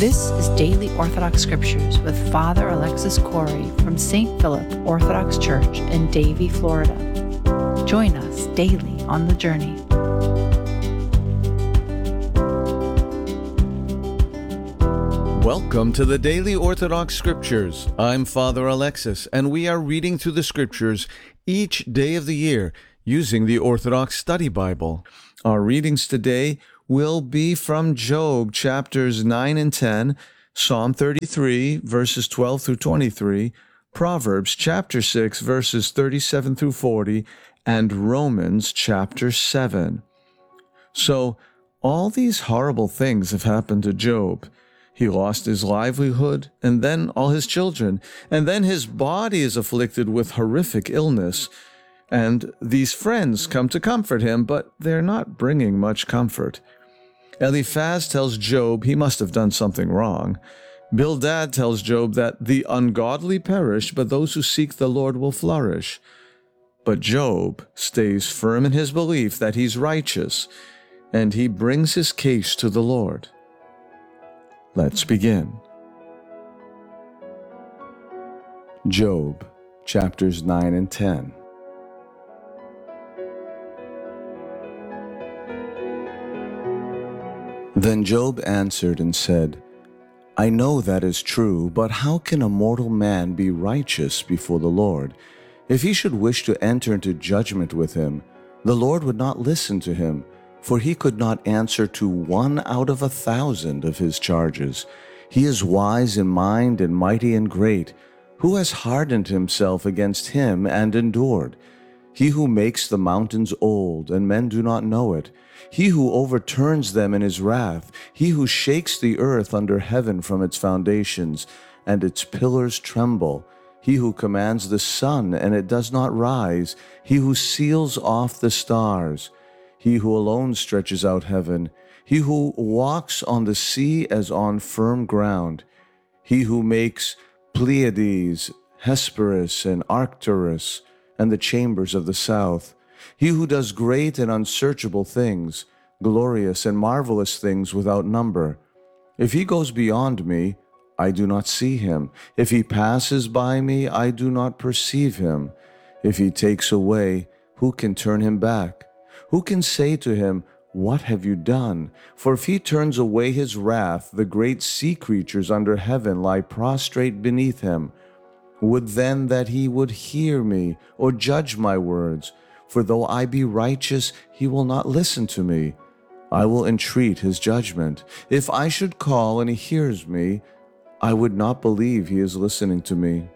This is Daily Orthodox Scriptures with Father Alexis Corey from St. Philip Orthodox Church in Davie, Florida. Join us daily on the journey. Welcome to the Daily Orthodox Scriptures. I'm Father Alexis, and we are reading through the Scriptures each day of the year using the Orthodox Study Bible. Our readings today will be from Job chapters 9 and 10, Psalm 33 verses 12 through 23, Proverbs chapter 6 verses 37 through 40, and Romans chapter 7. So, all these horrible things have happened to Job. He lost his livelihood, and then all his children, and then his body is afflicted with horrific illness. And these friends come to comfort him, but they're not bringing much comfort. Eliphaz tells Job he must have done something wrong. Bildad tells Job that the ungodly perish, but those who seek the Lord will flourish. But Job stays firm in his belief that he's righteous, and he brings his case to the Lord. Let's begin. Job, chapters 9 and 10. Then Job answered and said, I know that is true, but how can a mortal man be righteous before the Lord? If he should wish to enter into judgment with him, the Lord would not listen to him, for he could not answer to 1 out of 1,000 of his charges. He is wise in mind and mighty and great. Who has hardened himself against him and endured? He who makes the mountains old, and men do not know it. He who overturns them in his wrath. He who shakes the earth under heaven from its foundations, and its pillars tremble. He who commands the sun, and it does not rise. He who seals off the stars. He who alone stretches out heaven. He who walks on the sea as on firm ground. He who makes Pleiades, Hesperus, and Arcturus, and the chambers of the south. He who does great and unsearchable things, glorious and marvelous things without number. If he goes beyond me, I do not see him. If he passes by me, I do not perceive him. If he takes away, who can turn him back? Who can say to him, what have you done? For if he turns away his wrath, the great sea creatures under heaven lie prostrate beneath him. Would then that he would hear me, or judge my words. For though I be righteous, he will not listen to me. I will entreat his judgment. If I should call and he hears me, I would not believe he is listening to me.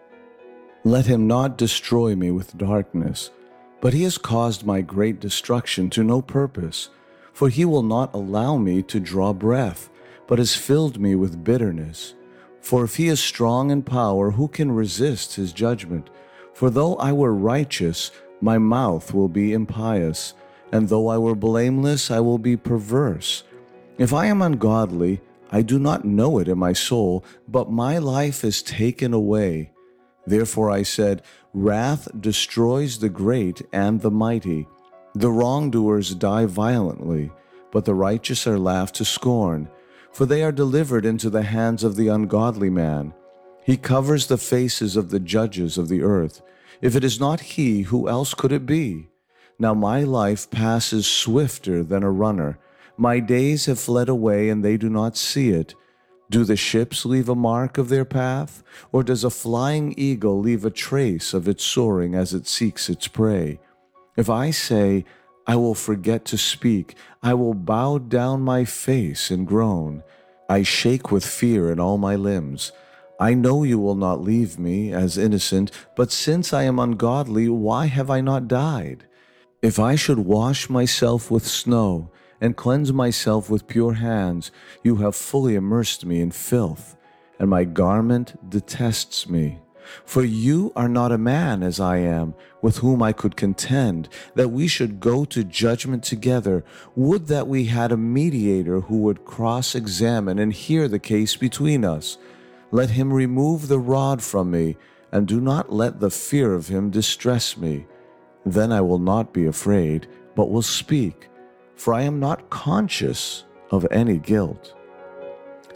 Let him not destroy me with darkness, but he has caused my great destruction to no purpose. For he will not allow me to draw breath, but has filled me with bitterness. For if he is strong in power, who can resist his judgment? For though I were righteous, my mouth will be impious, and though I were blameless, I will be perverse. If I am ungodly, I do not know it in my soul, but my life is taken away. Therefore I said, wrath destroys the great and the mighty. The wrongdoers die violently, but the righteous are laughed to scorn. For they are delivered into the hands of the ungodly man. He covers the faces of the judges of the earth. If it is not he, who else could it be? Now my life passes swifter than a runner. My days have fled away, and they do not see it. Do the ships leave a mark of their path? Or does a flying eagle leave a trace of its soaring as it seeks its prey? If I say, I will forget to speak, I will bow down my face and groan. I shake with fear in all my limbs. I know you will not leave me as innocent, but since I am ungodly, why have I not died? If I should wash myself with snow and cleanse myself with pure hands, you have fully immersed me in filth, and my garment detests me. For you are not a man as I am, with whom I could contend, that we should go to judgment together. Would that we had a mediator who would cross-examine and hear the case between us. Let him remove the rod from me, and do not let the fear of him distress me. Then I will not be afraid, but will speak, for I am not conscious of any guilt.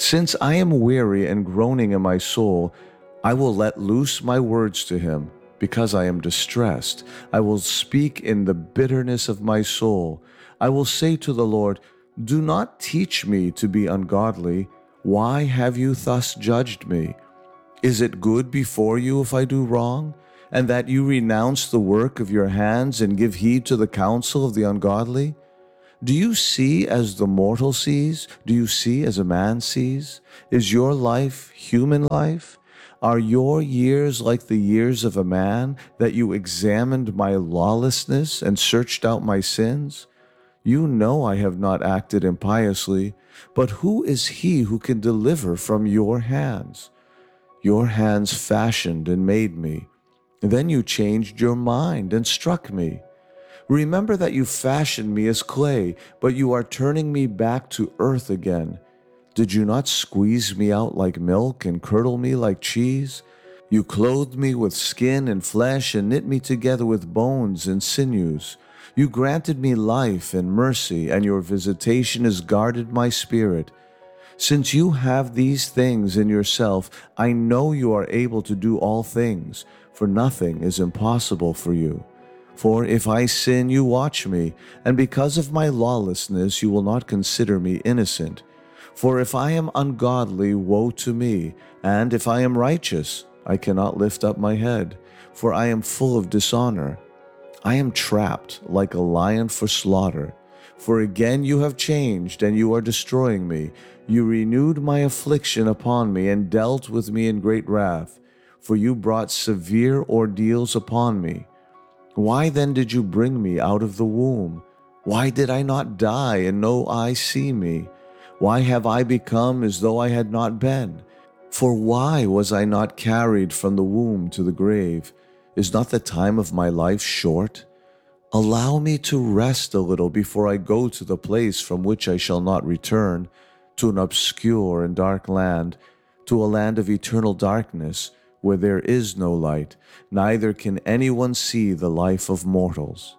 Since I am weary and groaning in my soul, I will let loose my words to him. Because I am distressed, I will speak in the bitterness of my soul. I will say to the Lord, do not teach me to be ungodly. Why have you thus judged me? Is it good before you if I do wrong, and that you renounce the work of your hands and give heed to the counsel of the ungodly? Do you see as the mortal sees? Do you see as a man sees? Is your life human life? Are your years like the years of a man, that you examined my lawlessness and searched out my sins? You know I have not acted impiously, but who is he who can deliver from your hands? Your hands fashioned and made me. Then you changed your mind and struck me. Remember that you fashioned me as clay, but you are turning me back to earth again. Did you not squeeze me out like milk and curdle me like cheese? You clothed me with skin and flesh and knit me together with bones and sinews. You granted me life and mercy, and your visitation has guarded my spirit. Since you have these things in yourself, I know you are able to do all things, for nothing is impossible for you. For if I sin, you watch me, and because of my lawlessness you will not consider me innocent. For if I am ungodly, woe to me, and if I am righteous, I cannot lift up my head, for I am full of dishonor. I am trapped like a lion for slaughter. For again you have changed, and you are destroying me. You renewed my affliction upon me, and dealt with me in great wrath. For you brought severe ordeals upon me. Why then did you bring me out of the womb? Why did I not die, and no eye see me? Why have I become as though I had not been? For why was I not carried from the womb to the grave? Is not the time of my life short? Allow me to rest a little before I go to the place from which I shall not return, to an obscure and dark land, to a land of eternal darkness, where there is no light, neither can anyone see the life of mortals.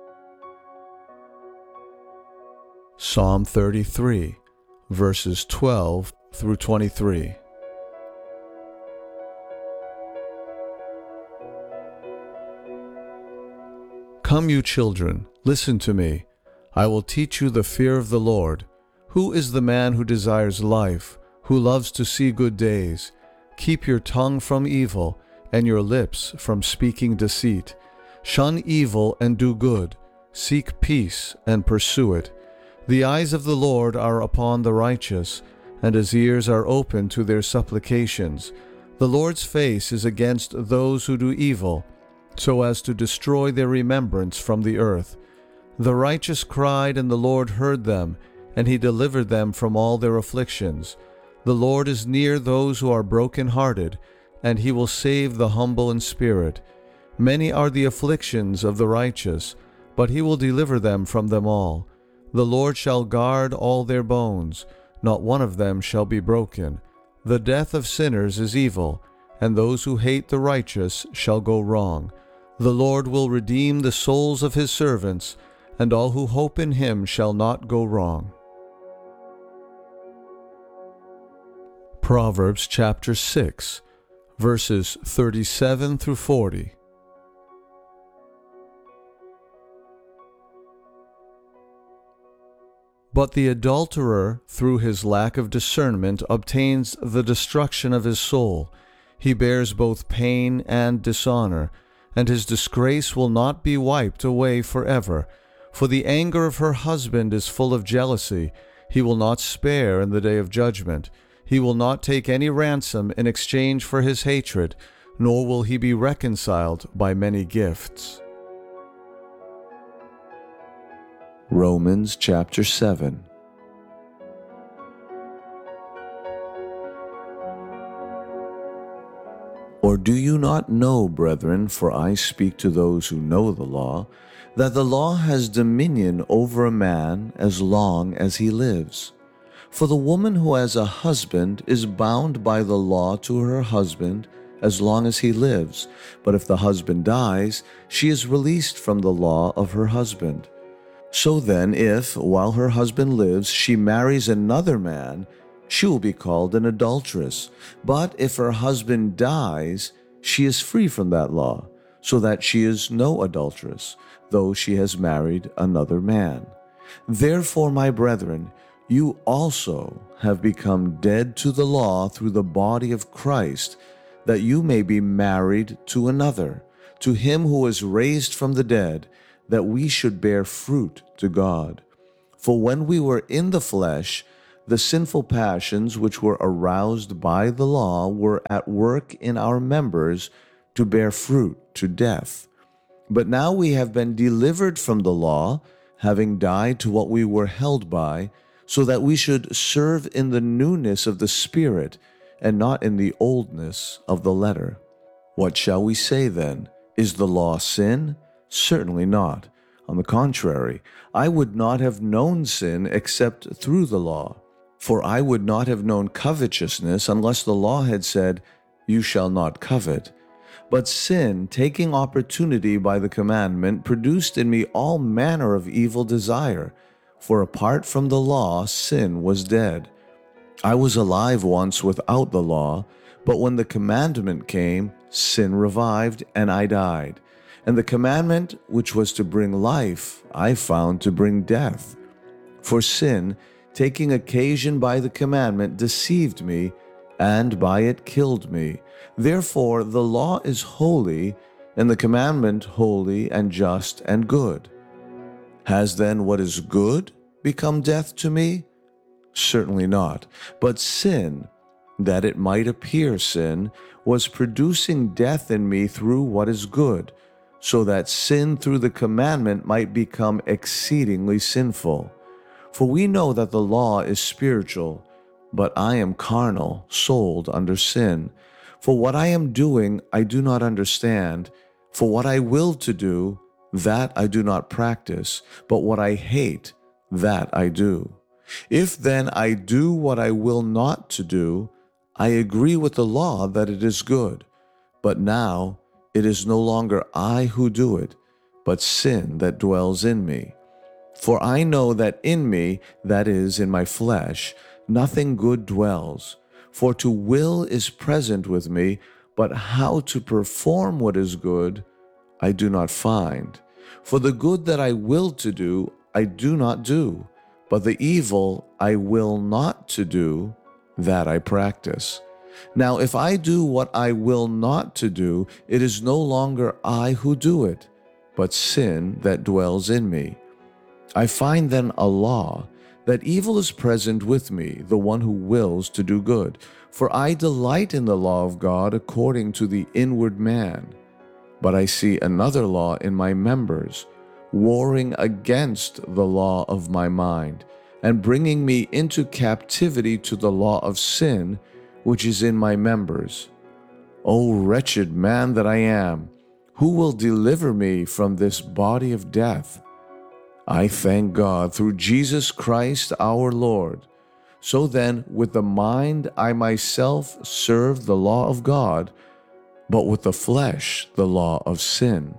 Psalm 33, verses 12 through 23. Come, you children, listen to me. I will teach you the fear of the Lord. Who is the man who desires life, who loves to see good days? Keep your tongue from evil, and your lips from speaking deceit. Shun evil and do good. Seek peace and pursue it. The eyes of the Lord are upon the righteous, and his ears are open to their supplications. The Lord's face is against those who do evil, so as to destroy their remembrance from the earth. The righteous cried, and the Lord heard them, and he delivered them from all their afflictions. The Lord is near those who are broken-hearted, and he will save the humble in spirit. Many are the afflictions of the righteous, but he will deliver them from them all. The Lord shall guard all their bones, not one of them shall be broken. The death of sinners is evil, and those who hate the righteous shall go wrong. The Lord will redeem the souls of his servants, and all who hope in him shall not go wrong. Proverbs chapter 6, verses 37 through 40. But the adulterer, through his lack of discernment, obtains the destruction of his soul. He bears both pain and dishonor, and his disgrace will not be wiped away forever. For the anger of her husband is full of jealousy. He will not spare in the day of judgment. He will not take any ransom in exchange for his hatred, nor will he be reconciled by many gifts. Romans chapter 7. Or do you not know, brethren, for I speak to those who know the law, that the law has dominion over a man as long as he lives? For the woman who has a husband is bound by the law to her husband as long as he lives, but if the husband dies, she is released from the law of her husband. So then, if, while her husband lives, she marries another man, she will be called an adulteress. But if her husband dies, she is free from that law, so that she is no adulteress, though she has married another man. Therefore, my brethren, you also have become dead to the law through the body of Christ, that you may be married to another, to him who was raised from the dead, that we should bear fruit to God. For when we were in the flesh, the sinful passions which were aroused by the law were at work in our members to bear fruit to death. But now we have been delivered from the law, having died to what we were held by, so that we should serve in the newness of the Spirit, and not in the oldness of the letter. What shall we say then? Is the law sin? Certainly not. On the contrary, I would not have known sin except through the law. For I would not have known covetousness unless the law had said, "You shall not covet." But sin, taking opportunity by the commandment, produced in me all manner of evil desire. For apart from the law, sin was dead. I was alive once without the law, but when the commandment came, sin revived, and I died. And the commandment, which was to bring life, I found to bring death. For sin, taking occasion by the commandment, deceived me, and by it killed me. Therefore the law is holy, and the commandment holy and just and good. Has then what is good become death to me? Certainly not. But sin, that it might appear sin, was producing death in me through what is good, so that sin through the commandment might become exceedingly sinful. For we know that the law is spiritual, but I am carnal, sold under sin. For what I am doing I do not understand. For what I will to do, that I do not practice, but what I hate, that I do. If then I do what I will not to do, I agree with the law that it is good. But now it is no longer I who do it, but sin that dwells in me. For I know that in me, that is, in my flesh, nothing good dwells. For to will is present with me, but how to perform what is good I do not find. For the good that I will to do, I do not do, but the evil I will not to do, that I practice. Now if I do what I will not to do, it is no longer I who do it, but sin that dwells in me. I find then a law, that evil is present with me, the one who wills to do good. For I delight in the law of God according to the inward man. But I see another law in my members, warring against the law of my mind, and bringing me into captivity to the law of sin, which is in my members. O wretched man that I am, who will deliver me from this body of death? I thank God through Jesus Christ our Lord. So then, with the mind I myself serve the law of God, but with the flesh the law of sin.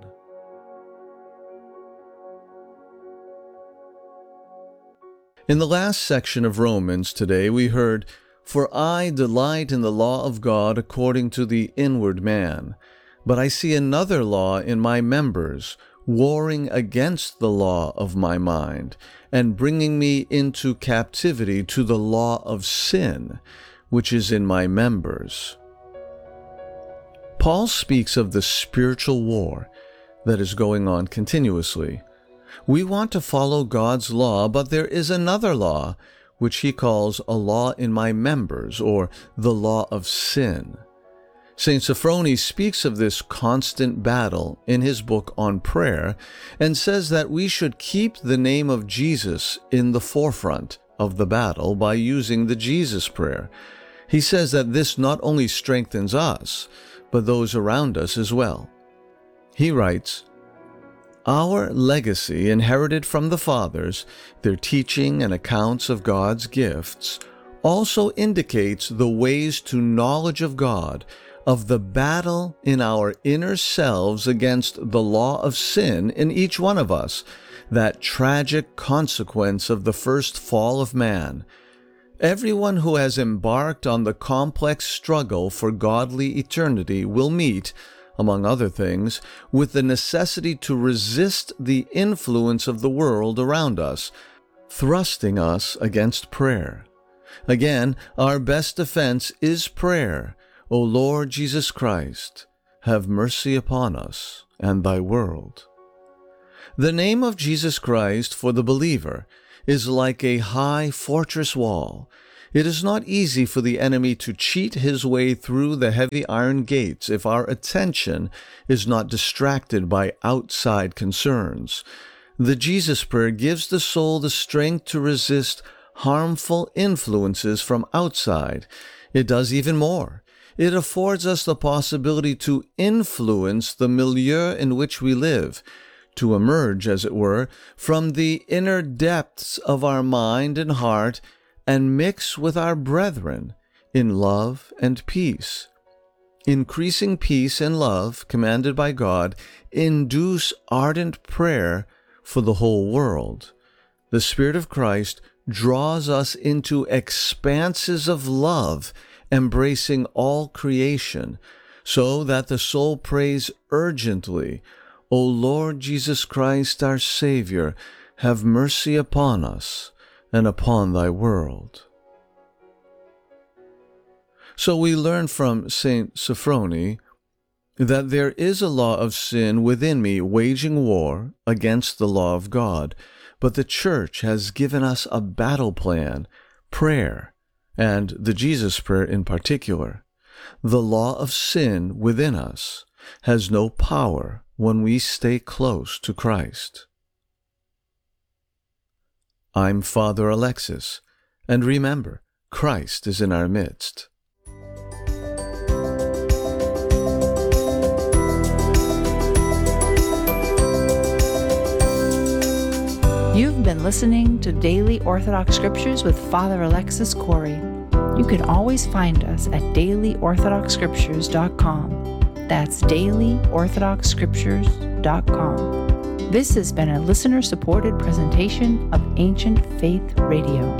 In the last section of Romans today, we heard, "For I delight in the law of God according to the inward man, but I see another law in my members, warring against the law of my mind, and bringing me into captivity to the law of sin, which is in my members." Paul speaks of the spiritual war that is going on continuously. We want to follow God's law, but there is another law, which he calls a law in my members, or the law of sin. St. Sophrony speaks of this constant battle in his book on prayer, and says that we should keep the name of Jesus in the forefront of the battle by using the Jesus prayer. He says that this not only strengthens us, but those around us as well. He writes, "Our legacy, inherited from the fathers, their teaching and accounts of God's gifts, also indicates the ways to knowledge of God, of the battle in our inner selves against the law of sin in each one of us, that tragic consequence of the first fall of man. Everyone who has embarked on the complex struggle for godly eternity will meet, among other things, with the necessity to resist the influence of the world around us, thrusting us against prayer. Again, our best defense is prayer. O Lord Jesus Christ, have mercy upon us and thy world. The name of Jesus Christ for the believer is like a high fortress wall. It is not easy for the enemy to cheat his way through the heavy iron gates if our attention is not distracted by outside concerns. The Jesus Prayer gives the soul the strength to resist harmful influences from outside. It does even more. It affords us the possibility to influence the milieu in which we live, to emerge, as it were, from the inner depths of our mind and heart and mix with our brethren in love and peace. Increasing peace and love, commanded by God, induce ardent prayer for the whole world. The Spirit of Christ draws us into expanses of love, embracing all creation, so that the soul prays urgently, O Lord Jesus Christ, our Savior, have mercy upon us and upon thy world. So we learn from St. Sophrony that there is a law of sin within me waging war against the law of God, but the Church has given us a battle plan, prayer, and the Jesus Prayer in particular. The law of sin within us has no power when we stay close to Christ. I'm Father Alexis, and remember, Christ is in our midst. You've been listening to Daily Orthodox Scriptures with Father Alexis Corey. You can always find us at dailyorthodoxscriptures.com. That's dailyorthodoxscriptures.com. This has been a listener-supported presentation of Ancient Faith Radio.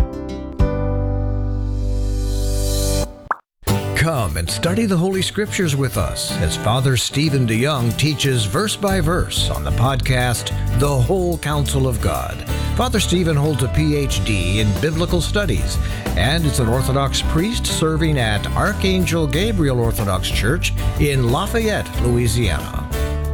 Come and study the Holy Scriptures with us as Father Stephen DeYoung teaches verse by verse on the podcast, The Whole Counsel of God. Father Stephen holds a Ph.D. in Biblical Studies and is an Orthodox priest serving at Archangel Gabriel Orthodox Church in Lafayette, Louisiana.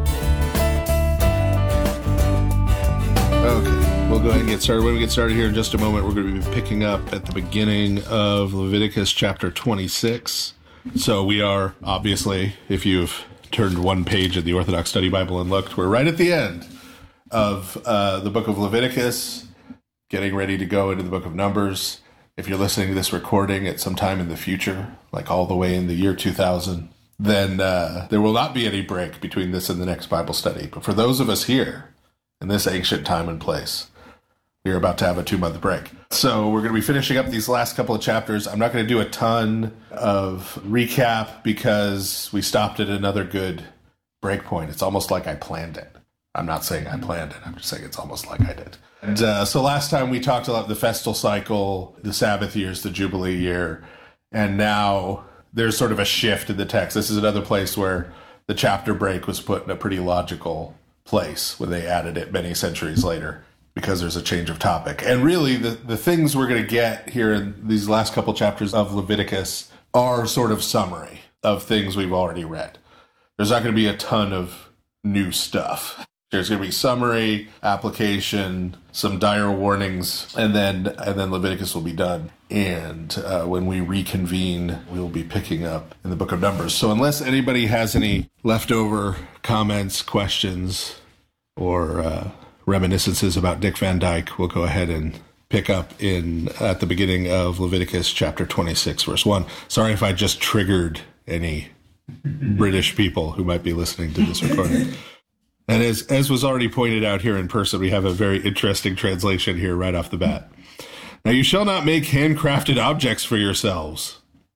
Okay, we'll go ahead and get started. When we get started here in just a moment, we're going to be picking up at the beginning of Leviticus chapter 26. So we are, obviously, if you've turned one page of the Orthodox Study Bible and looked, we're right at the end of the book of Leviticus, getting ready to go into the book of Numbers. If you're listening to this recording at some time in the future, like all the way in the year 2000, then there will not be any break between this and the next Bible study. But for those of us here in this ancient time and place, we are about to have a 2-month break. So we're going to be finishing up these last couple of chapters. I'm not going to do a ton of recap because we stopped at another good break point. It's almost like I planned it. I'm not saying I planned it. I'm just saying it's almost like I did. And so last time we talked about the festal cycle, the Sabbath years, the Jubilee year, and now there's sort of a shift in the text. This is another place where the chapter break was put in a pretty logical place when they added it many centuries later, because there's a change of topic. And really, the things we're going to get here in these last couple chapters of Leviticus are sort of summary of things we've already read. There's not going to be a ton of new stuff. There's going to be summary, application, some dire warnings, and then Leviticus will be done. And when we reconvene, we'll be picking up in the book of Numbers. So unless anybody has any leftover comments, questions, or reminiscences about Dick Van Dyke, we'll go ahead and pick up at the beginning of Leviticus chapter 26, verse 1. Sorry if I just triggered any British people who might be listening to this recording. And as was already pointed out here in person, we have a very interesting translation here right off the bat. Now, you shall not make handcrafted objects for yourselves.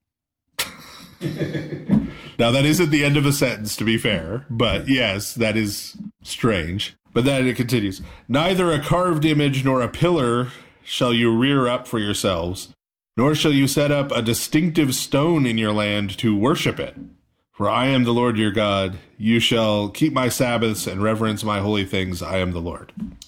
Now, that isn't the end of a sentence, to be fair, but yes, that is strange. But then it continues. Neither a carved image nor a pillar shall you rear up for yourselves, Nor shall you set up a distinctive stone in your land to worship it. For I am the Lord your God. You shall keep my Sabbaths and reverence my holy things. I am the Lord.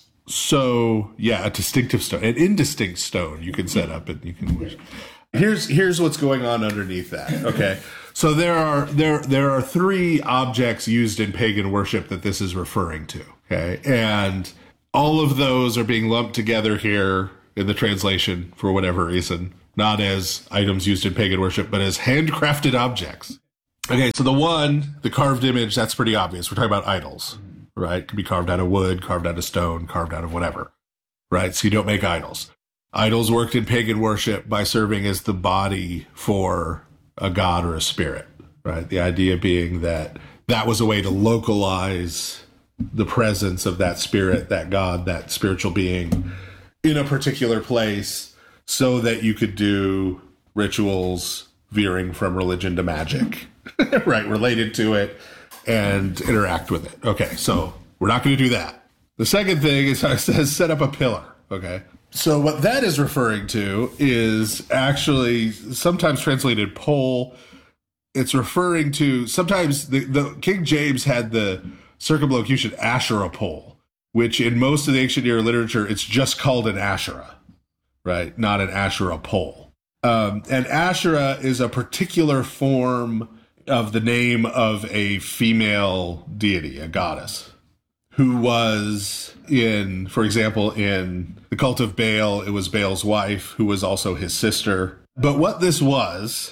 So, yeah, a distinctive stone, an indistinct stone you can set up and you can worship. Here's what's going on underneath that. Okay. So there are three objects used in pagan worship that this is referring to. Okay. And all of those are being lumped together here in the translation for whatever reason, not as items used in pagan worship, but as handcrafted objects. Okay. So the carved image, that's pretty obvious. We're talking about idols, right? It can be carved out of wood, carved out of stone, carved out of whatever, right? So you don't make idols. Idols worked in pagan worship by serving as the body for a god or a spirit, right? The idea being that was a way to localize the presence of that spirit, that god, that spiritual being in a particular place so that you could do rituals veering from religion to magic, right? Related to it and interact with it. Okay, so we're not going to do that. The second thing is it says set up a pillar, okay? So what that is referring to is actually sometimes translated pole. It's referring to, sometimes the King James had the circumlocution Asherah pole, which in most of the ancient Near literature, it's just called an Asherah, right? Not an Asherah pole. And Asherah is a particular form of the name of a female deity, a goddess, who was for example, in the cult of Baal, it was Baal's wife, who was also his sister. But what this was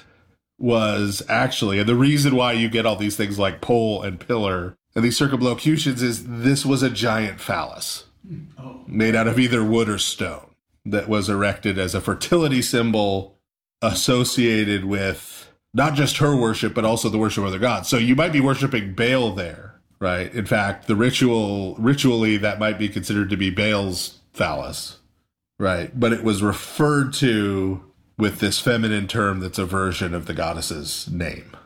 actually, and the reason why you get all these things like pole and pillar and these circumlocutions is this was a giant phallus made out of either wood or stone that was erected as a fertility symbol associated with not just her worship, but also the worship of other gods. So you might be worshiping Baal there. Right. In fact, the ritually, that might be considered to be Baal's phallus. Right. But it was referred to with this feminine term that's a version of the goddess's name.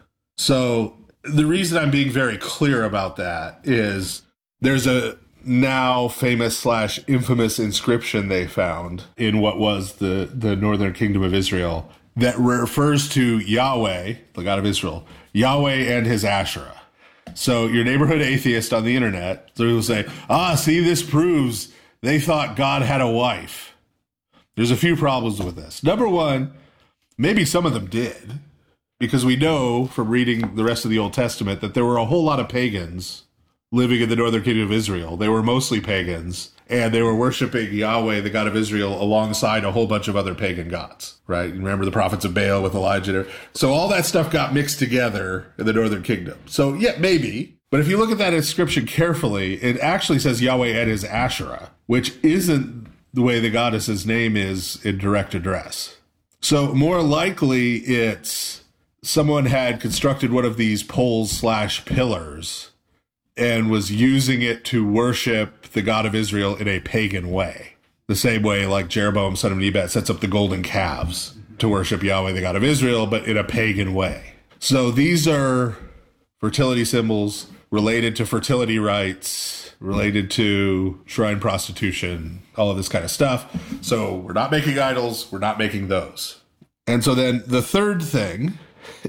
So the reason I'm being very clear about that is there's a now famous / infamous inscription they found in what was the northern kingdom of Israel that refers to Yahweh, the God of Israel, Yahweh and his Asherah. So your neighborhood atheist on the internet, so will say, see, this proves they thought God had a wife. There's a few problems with this. Number one, maybe some of them did, because we know from reading the rest of the Old Testament that there were a whole lot of pagans living in the northern kingdom of Israel. They were mostly pagans, and they were worshiping Yahweh, the God of Israel, alongside a whole bunch of other pagan gods, right? Remember the prophets of Baal with Elijah. So all that stuff got mixed together in the northern kingdom. So yeah, maybe. But if you look at that inscription carefully, it actually says Yahweh and his Asherah, which isn't the way the goddess's name is in direct address. So more likely it's someone had constructed one of these poles / pillars and was using it to worship the God of Israel in a pagan way. The same way like Jeroboam, son of Nebat, sets up the golden calves to worship Yahweh, the God of Israel, but in a pagan way. So these are fertility symbols related to fertility rites, related to shrine prostitution, all of this kind of stuff. So we're not making idols, we're not making those. And so then the third thing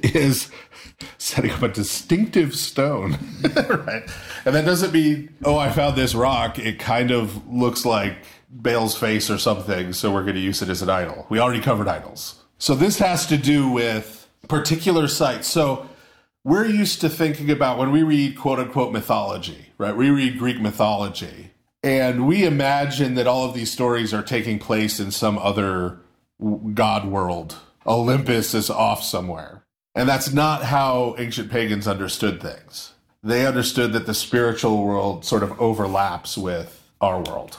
is setting up a distinctive stone, right? And that doesn't mean, I found this rock. It kind of looks like Baal's face or something, so we're going to use it as an idol. We already covered idols. So this has to do with particular sites. So we're used to thinking about when we read quote unquote mythology, right? We read Greek mythology and we imagine that all of these stories are taking place in some other god world. Olympus is off somewhere. And that's not how ancient pagans understood things. They understood that the spiritual world sort of overlaps with our world.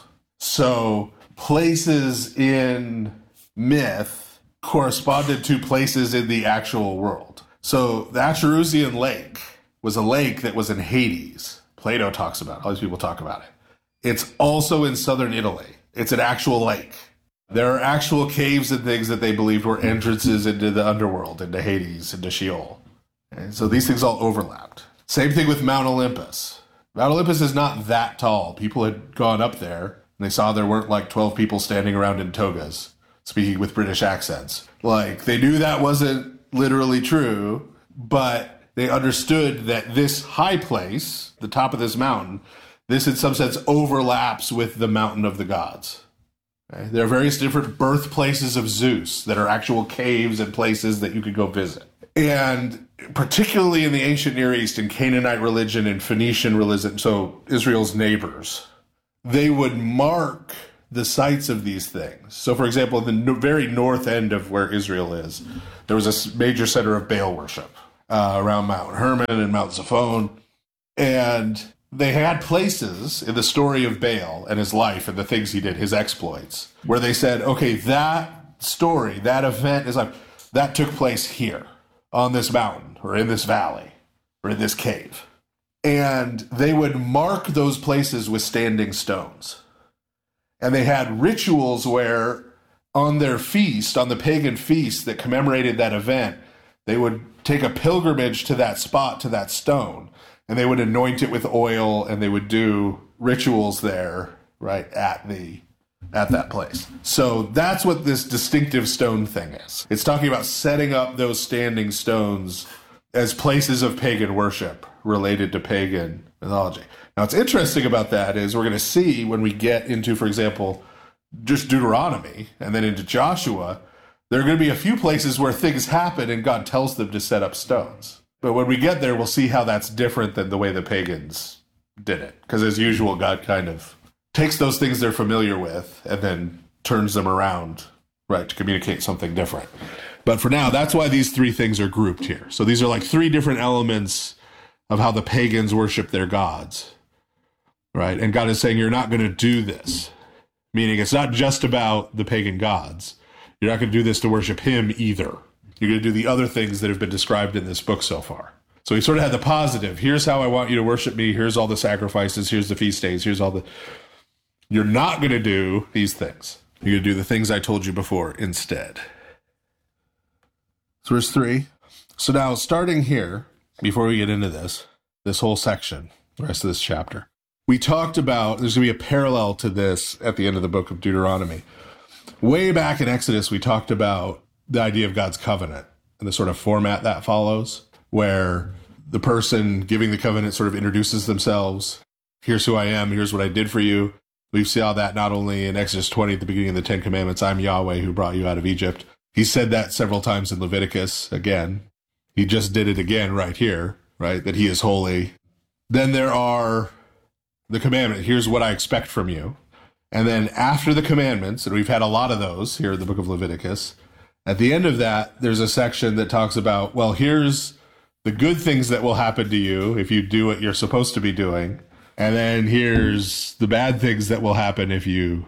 So places in myth corresponded to places in the actual world. So the Acherusian Lake was a lake that was in Hades. Plato talks about it. All these people talk about it. It's also in southern Italy. It's an actual lake. There are actual caves and things that they believed were entrances into the underworld, into Hades, into Sheol. And so these things all overlapped. Same thing with Mount Olympus. Mount Olympus is not that tall. People had gone up there and they saw there weren't like 12 people standing around in togas. speaking with British accents. Like, they knew that wasn't literally true, but they understood that this high place, the top of this mountain, this in some sense overlaps with the mountain of the gods. Okay? There are various different birthplaces of Zeus that are actual caves and places that you could go visit. And particularly in the ancient Near East, in Canaanite religion and Phoenician religion, so Israel's neighbors, they would mark the sites of these things. So, for example, in the very north end of where Israel is, there was a major center of Baal worship around Mount Hermon and Mount Zaphon. And they had places in the story of Baal and his life and the things he did, his exploits, where they said, okay, that story, that event is like, that took place here on this mountain or in this valley or in this cave. And they would mark those places with standing stones. And they had rituals where on their feast, on the pagan feast that commemorated that event, they would take a pilgrimage to that spot, to that stone, and they would anoint it with oil, and they would do rituals there, right, at that place. So that's what this distinctive stone thing is. It's talking about setting up those standing stones as places of pagan worship related to pagan mythology. Now, what's interesting about that is we're going to see when we get into, for example, just Deuteronomy and then into Joshua, there are going to be a few places where things happen and God tells them to set up stones. But when we get there, we'll see how that's different than the way the pagans did it. Because as usual, God kind of takes those things they're familiar with and then turns them around, right, to communicate something different. But for now, that's why these three things are grouped here. So these are like three different elements of how the pagans worship their gods, right? And God is saying, you're not going to do this. Meaning it's not just about the pagan gods. You're not going to do this to worship him either. You're going to do the other things that have been described in this book so far. So he sort of had the positive. Here's how I want you to worship me. Here's all the sacrifices. Here's the feast days. Here's all the... You're not going to do these things. You're going to do the things I told you before instead. So verse 3. So now starting here, before we get into this whole section, the rest of this chapter, we talked about, there's going to be a parallel to this at the end of the book of Deuteronomy. Way back in Exodus, we talked about the idea of God's covenant and the sort of format that follows, where the person giving the covenant sort of introduces themselves. Here's who I am. Here's what I did for you. We saw that not only in Exodus 20 at the beginning of the Ten Commandments, I'm Yahweh who brought you out of Egypt. He said that several times in Leviticus again. He just did it again right here, right? That he is holy. Then there are the commandment. Here's what I expect from you. And then after the commandments, and we've had a lot of those here in the book of Leviticus, at the end of that, there's a section that talks about, well, here's the good things that will happen to you if you do what you're supposed to be doing. And then here's the bad things that will happen if you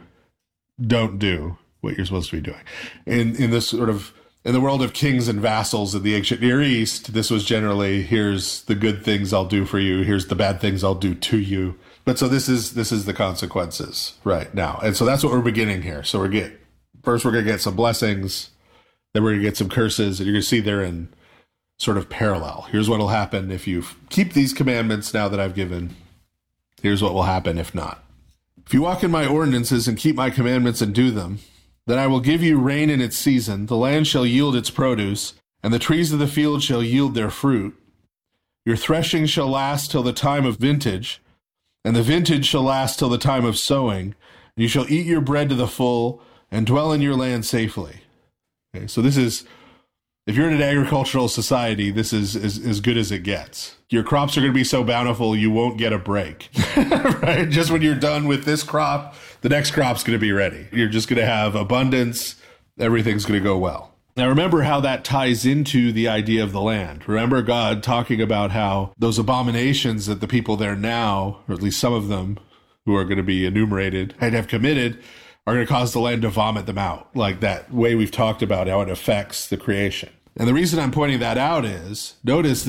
don't do what you're supposed to be doing. In this sort of, in the world of kings and vassals in the ancient Near East, this was generally, here's the good things I'll do for you. Here's the bad things I'll do to you. But so this is the consequences right now. And so that's what we're beginning here. So first we're going to get some blessings, then we're going to get some curses, and you're going to see they're in sort of parallel. Here's what will happen if you keep these commandments now that I've given. Here's what will happen if not. If you walk in my ordinances and keep my commandments and do them, then I will give you rain in its season, the land shall yield its produce, and the trees of the field shall yield their fruit. Your threshing shall last till the time of vintage, and the vintage shall last till the time of sowing. And you shall eat your bread to the full, and dwell in your land safely. Okay, so this is, if you're in an agricultural society, this is as good as it gets. Your crops are going to be so bountiful, you won't get a break. Right? Just when you're done with this crop, the next crop's going to be ready. You're just going to have abundance. Everything's going to go well. Now, remember how that ties into the idea of the land. Remember God talking about how those abominations that the people there now, or at least some of them who are going to be enumerated and have committed, are going to cause the land to vomit them out, like that way we've talked about how it affects the creation. And the reason I'm pointing that out is, notice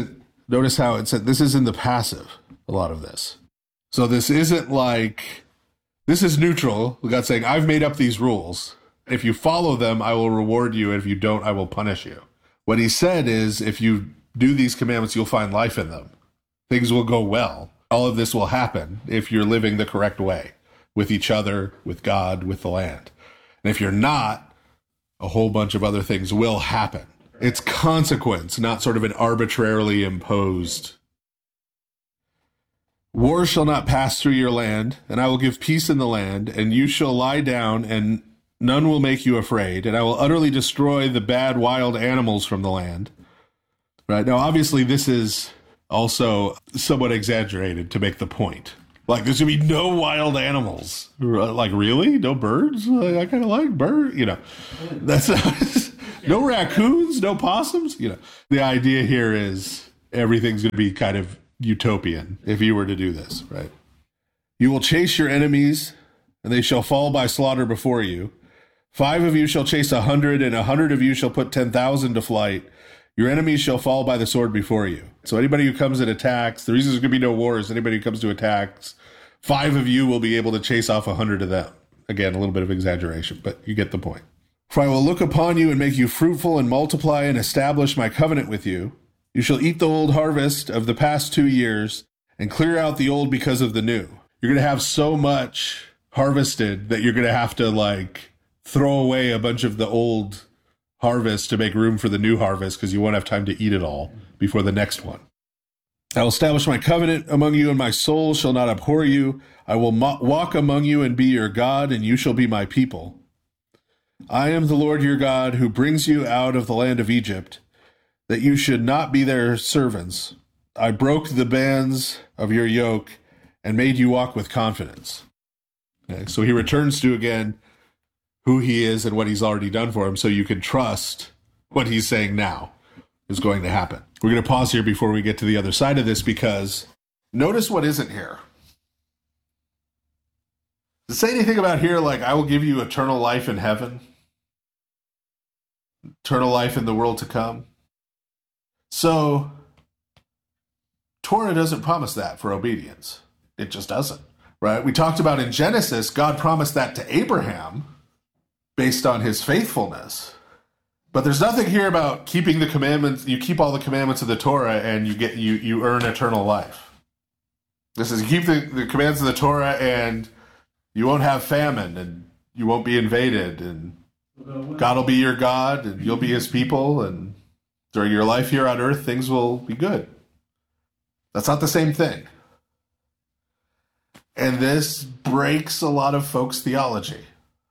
how it said this is in the passive, a lot of this. So this isn't like, this is neutral. God's saying, I've made up these rules. If you follow them, I will reward you. And if you don't, I will punish you. What he said is, if you do these commandments, you'll find life in them. Things will go well. All of this will happen if you're living the correct way with each other, with God, with the land. And if you're not, a whole bunch of other things will happen. It's consequence, not sort of an arbitrarily imposed. War shall not pass through your land, and I will give peace in the land, and you shall lie down, and none will make you afraid, and I will utterly destroy the bad wild animals from the land. Right? Now, obviously, this is also somewhat exaggerated to make the point. Like, there's going to be no wild animals. Like, really? No birds? Like, I kind of like birds. That's not, no raccoons, no possums. The idea here is everything's going to be kind of utopian if you were to do this, right? You will chase your enemies, and they shall fall by slaughter before you. 5 of you shall chase 100, and 100 of you shall put 10,000 to flight. Your enemies shall fall by the sword before you. So anybody who comes and attacks, the reason there's going to be no war is anybody who comes to attacks, 5 of you will be able to chase off 100 of them. Again, a little bit of exaggeration, but you get the point. For I will look upon you and make you fruitful and multiply and establish my covenant with you. You shall eat the old harvest of the past 2 years and clear out the old because of the new. You're going to have so much harvested that you're going to have to throw away a bunch of the old harvest to make room for the new harvest because you won't have time to eat it all before the next one. I will establish my covenant among you, and my soul shall not abhor you. I will walk among you and be your God, and you shall be my people. I am the Lord your God, who brings you out of the land of Egypt, that you should not be their servants. I broke the bands of your yoke and made you walk with confidence. Okay, so he returns to, again, who he is and what he's already done for him, so you can trust what he's saying now is going to happen. We're going to pause here before we get to the other side of this, because notice what isn't here. Does it say anything about here I will give you eternal life in heaven? Eternal life in the world to come? So, Torah doesn't promise that for obedience. It just doesn't, right? We talked about in Genesis, God promised that to Abraham based on his faithfulness. But there's nothing here about keeping the commandments. You keep all the commandments of the Torah and you earn eternal life. This is, you keep the commands of the Torah and you won't have famine and you won't be invaded, and God will be your God and you'll be his people, and during your life here on earth, things will be good. That's not the same thing. And this breaks a lot of folks' theology.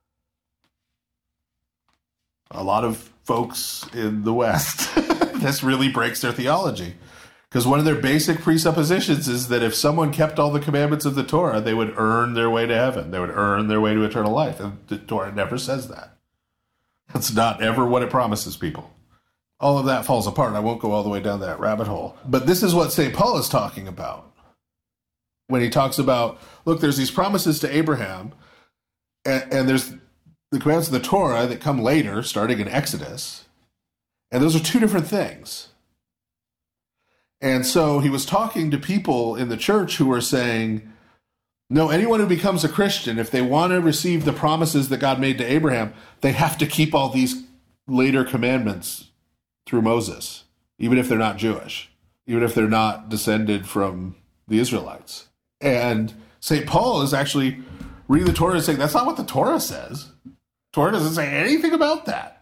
A lot of folks in the West, this really breaks their theology. Because one of their basic presuppositions is that if someone kept all the commandments of the Torah, they would earn their way to heaven. They would earn their way to eternal life. And the Torah never says that. That's not ever what it promises people. All of that falls apart. I won't go all the way down that rabbit hole. But this is what St. Paul is talking about. When he talks about, look, there's these promises to Abraham, and there's the commands of the Torah that come later, starting in Exodus. And those are two different things. And so he was talking to people in the church who were saying, no, anyone who becomes a Christian, if they want to receive the promises that God made to Abraham, they have to keep all these later commandments through Moses, even if they're not Jewish, even if they're not descended from the Israelites. And St. Paul is actually reading the Torah and saying, that's not what the Torah says. Torah doesn't say anything about that.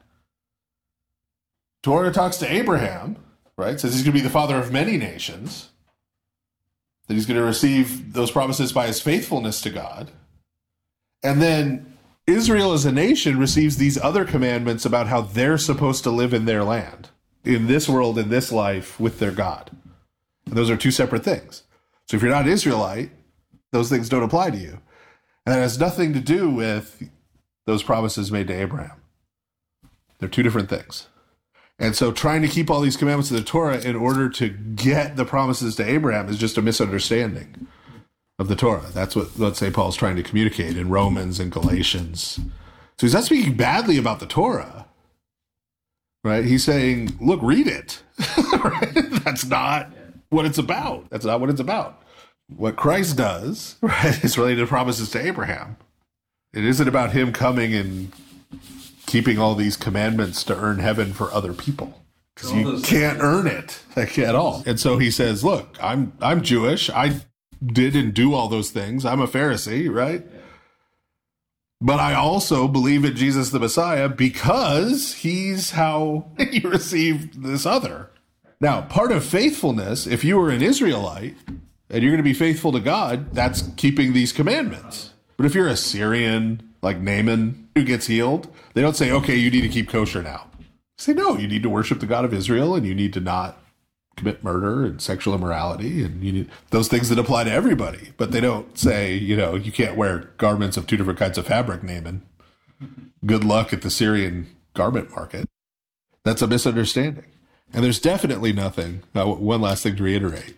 Torah talks to Abraham, right? Says he's going to be the father of many nations, that he's going to receive those promises by his faithfulness to God. And then Israel as a nation receives these other commandments about how they're supposed to live in their land, in this world, in this life, with their God. And those are two separate things. So if you're not Israelite, those things don't apply to you. And that has nothing to do with those promises made to Abraham. They're two different things. And so trying to keep all these commandments of the Torah in order to get the promises to Abraham is just a misunderstanding of the Torah. That's what, let's say, Paul's trying to communicate in Romans and Galatians. So he's not speaking badly about the Torah, right? He's saying, look, read it. Right? That's not what it's about. That's not what it's about. What Christ does, right, is related to promises to Abraham. It isn't about him coming and keeping all these commandments to earn heaven for other people, because you can't earn it at all. And so he says, look, I'm Jewish. I did and do all those things. I'm a Pharisee, right? But I also believe in Jesus the Messiah because he's how you received this other. Now, part of faithfulness, if you were an Israelite and you're going to be faithful to God, that's keeping these commandments. But if you're a Syrian, like Naaman, who gets healed, they don't say, okay, you need to keep kosher now. They say, no, you need to worship the God of Israel and you need to not commit murder and sexual immorality and you need those things that apply to everybody. But they don't say, you can't wear garments of two different kinds of fabric, Naaman. Good luck at the Syrian garment market. That's a misunderstanding. And there's definitely nothing, one last thing to reiterate.